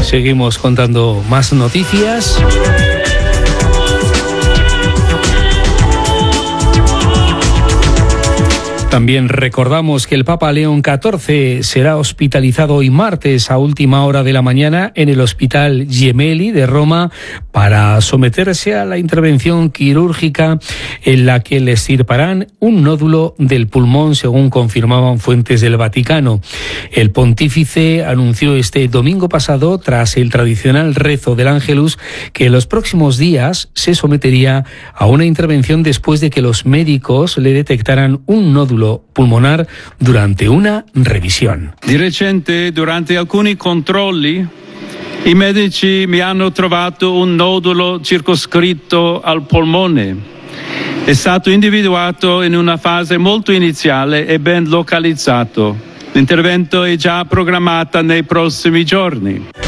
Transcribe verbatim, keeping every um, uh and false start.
seguimos contando más noticias. También recordamos que el Papa León catorce será hospitalizado hoy martes a última hora de la mañana en el Hospital Gemelli de Roma para someterse a la intervención quirúrgica en la que le extirparán un nódulo del pulmón, según confirmaban fuentes del Vaticano. El pontífice anunció este domingo pasado, tras el tradicional rezo del Ángelus, que en los próximos días se sometería a una intervención después de que los médicos le detectaran un nódulo pulmonar durante una revisione. Di recente, durante alcuni controlli, i medici mi hanno trovato un nodulo circoscritto al polmone. È stato individuato in una fase molto iniziale e ben localizzato. L'intervento è già programmato nei prossimi giorni.